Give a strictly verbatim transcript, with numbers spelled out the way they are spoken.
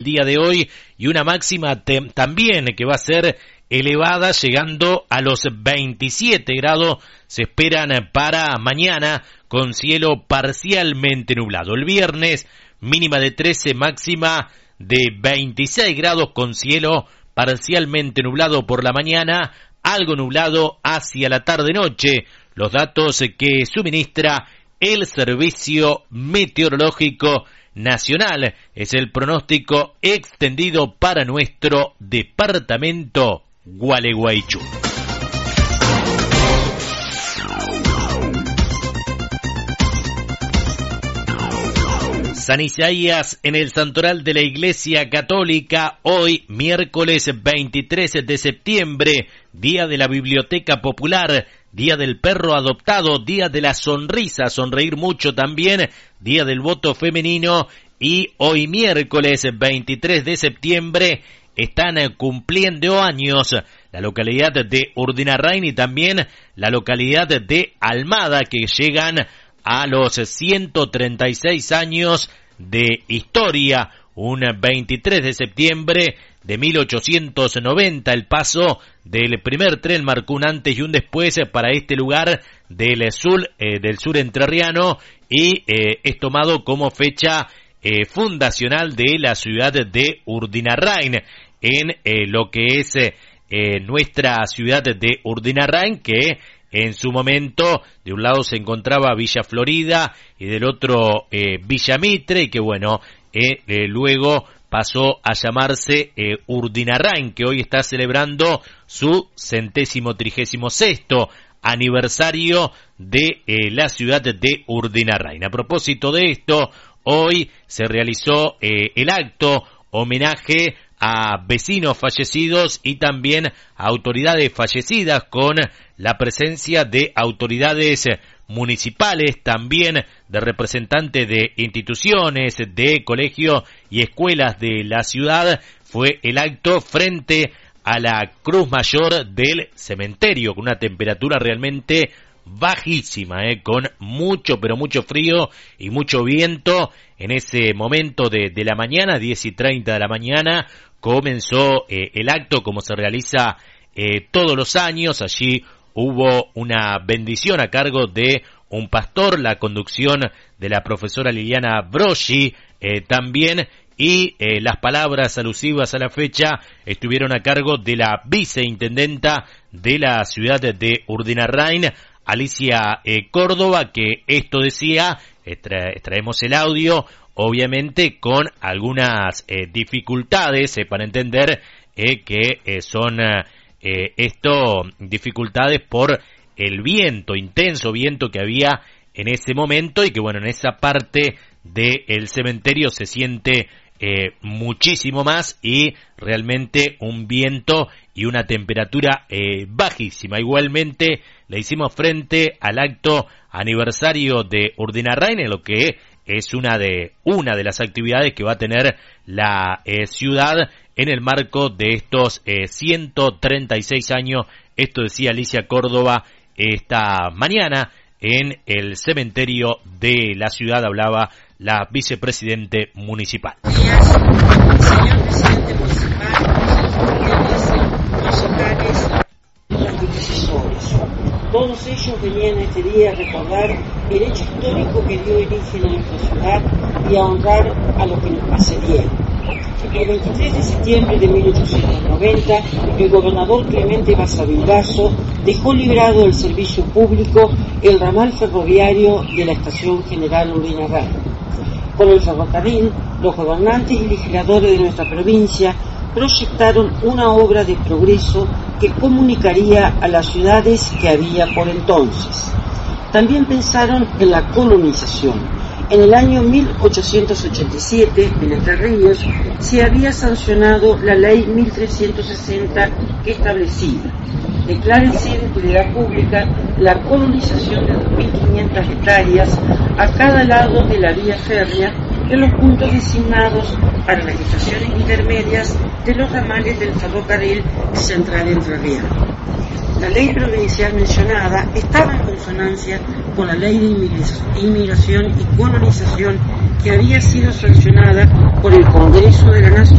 día de hoy y una máxima te- también que va a ser elevada, llegando a los veintisiete grados, se esperan para mañana con cielo parcialmente nublado. El viernes, mínima de trece, máxima de veintiséis grados con cielo parcialmente nublado por la mañana, algo nublado hacia la tarde-noche. Los datos que suministra el Servicio Meteorológico Nacional es el pronóstico extendido para nuestro departamento Gualeguaychú. San Isaías en el santoral de la Iglesia Católica, hoy miércoles veintitrés de septiembre, día de la Biblioteca Popular, día del perro adoptado, día de la sonrisa, sonreír mucho también, día del voto femenino, y hoy miércoles veintitrés de septiembre están cumpliendo años la localidad de Urdinarrain y también la localidad de Almada, que llegan a los ciento treinta y seis años de historia. Un veintitrés de septiembre de mil ochocientos noventa, el paso del primer tren marcó un antes y un después para este lugar del sur, eh, del sur entrerriano, y eh, es tomado como fecha eh, fundacional de la ciudad de Urdinarrain, en eh, lo que es eh, nuestra ciudad de Urdinarrain, que en su momento de un lado se encontraba Villa Florida y del otro eh, Villa Mitre, y que bueno, eh, eh, luego pasó a llamarse eh, Urdinarrain, que hoy está celebrando su centésimo trigésimo sexto aniversario de eh, la ciudad de Urdinarrain. A propósito de esto, hoy se realizó eh, el acto homenaje a vecinos fallecidos y también a autoridades fallecidas, con la presencia de autoridades municipales, también de representantes de instituciones, de colegios y escuelas de la ciudad. Fue el acto frente a la Cruz Mayor del cementerio, con una temperatura realmente bajísima, eh, con mucho, pero mucho frío y mucho viento. En ese momento de, de la mañana, diez y treinta de la mañana, comenzó eh, el acto, como se realiza eh, todos los años. Allí hubo una bendición a cargo de un pastor, la conducción de la profesora Liliana Broggi eh, también, y eh, las palabras alusivas a la fecha estuvieron a cargo de la viceintendenta de la ciudad de Urdinarrain, Alicia eh, Córdoba, que esto decía, extra, extraemos el audio, obviamente con algunas eh, dificultades eh, para entender eh, que eh, son eh, esto dificultades por el viento, intenso viento que había en ese momento, y que bueno, en esa parte del cementerio se siente eh, muchísimo más, y realmente un viento y una temperatura eh, bajísima. Igualmente le hicimos frente al acto aniversario de Urdinarrain, en lo que es una de una de las actividades que va a tener la eh, ciudad en el marco de estos eh, ciento treinta y seis años. Esto decía Alicia Córdoba esta mañana en el cementerio de la ciudad, hablaba la vicepresidente municipal. Señor presidente municipal, concejales, los predecesores, todos ellos venían este día a recordar el hecho histórico que dio origen a nuestra ciudad y a honrar a los que nos precedieron. El veintitrés de septiembre de mil ochocientos noventa, el gobernador Clemente Basavilbaso dejó librado del servicio público el ramal ferroviario de la Estación General Urdinarrain. Con el ferrocarril, los gobernantes y legisladores de nuestra provincia proyectaron una obra de progreso que comunicaría a las ciudades que había por entonces. También pensaron en la colonización. En el año mil ochocientos ochenta y siete, en Entre Ríos, se había sancionado la ley mil trescientos sesenta que establecía: declárense de utilidad pública la colonización de dos mil quinientas hectáreas a cada lado de la vía férrea en los puntos designados para las estaciones intermedias de los ramales del ferrocarril central entrerriano. La ley provincial mencionada estaba en consonancia con la ley de inmigración y colonización que había sido sancionada por el Congreso de la Nación